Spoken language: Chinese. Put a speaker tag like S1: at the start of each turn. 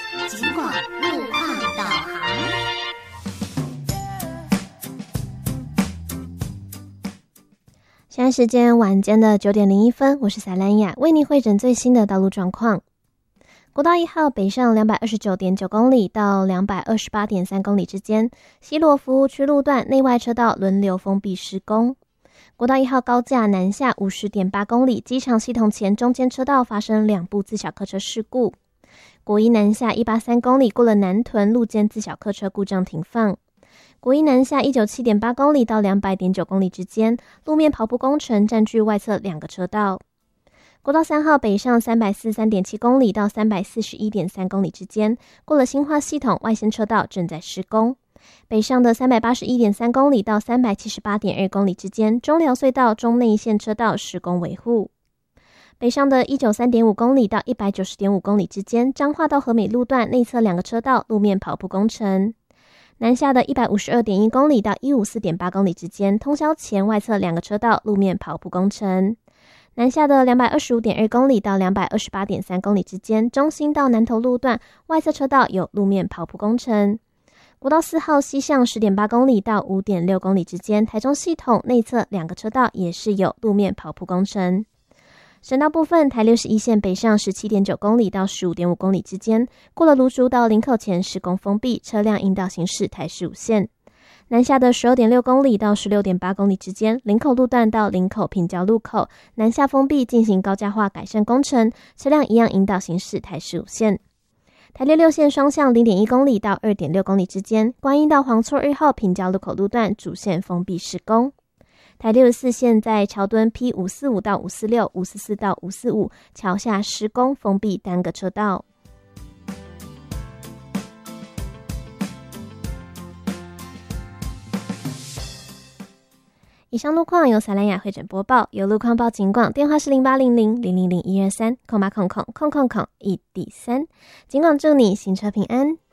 S1: 警广路况导航。
S2: 现在时间晚间的9点01分，我是赛兰雅，为您汇诊最新的道路状况。国道1号北上229.9公里到228.3公里之间，西螺服务区路段内外车道轮流封闭施工。国道1号高架南下50.8公里，机场系统前中间车道发生2部自小客车事故。国一南下183公里，过了南屯路肩自小客车故障停放。国一南下197.8公里到200.9公里之间，路面跑步工程占据外侧2个车道。国道3号北上343.7公里到341.3公里之间，过了新化系统外线车道正在施工。北上的381.3公里到378.2公里之间，中寮隧道中内线车道施工维护。北上的193.5公里到190.5公里之间，彰化到和美路段内侧2个车道路面跑步工程。南下的152.1公里到154.8公里之间，通霄前外侧2个车道路面跑步工程。南下的225.2公里到228.3公里之间，中兴到南投路段外侧车道有路面跑步工程。国道4号西向10.8公里到5.6公里之间，台中系统内侧2个车道也是有路面跑步工程。省道部分，台61线北上17.9公里到15.5公里之间，过了芦竹到林口前施工封闭，车辆引导行驶台15线。南下的12.6公里到16.8公里之间，林口路段到林口平交路口南下封闭进行高架化改善工程，车辆一样引导行驶台15线。台66线双向0.1公里到2.6公里之间，观音到黄厝2号平交路口路段主线封闭施工。台64线在桥墩 P545 到546、544到545桥下施工封闭单个车道。以上路况由赛兰雅汇诊播报，有路况报警广，电话是0800000123，08000001D3。警广祝你行车平安。